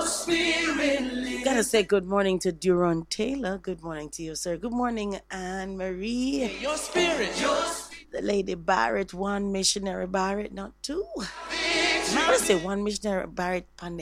Gotta say good morning to Duron Taylor. Good morning to you, sir. Good morning, Anne Marie. Hey, your spirit. The Lady Barrett, one missionary Barrett, not two. I say one missionary Barrett on the